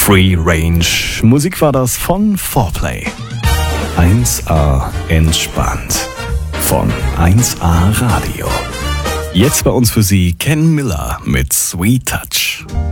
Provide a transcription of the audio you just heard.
Free Range. Musik war das von 4Play. 1A entspannt. Von 1A Radio. Jetzt bei uns für Sie Ken Miller mit Sweet Touch.